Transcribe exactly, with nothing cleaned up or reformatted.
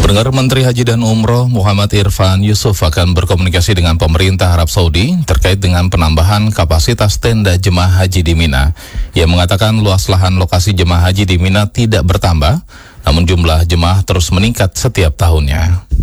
Pendengar, Menteri Haji dan Umroh Muhammad Irfan Yusuf akan berkomunikasi dengan pemerintah Arab Saudi terkait dengan penambahan kapasitas tenda jemaah haji di Mina. Ia mengatakan luas lahan lokasi jemaah haji di Mina tidak bertambah, namun jumlah jemaah terus meningkat setiap tahunnya.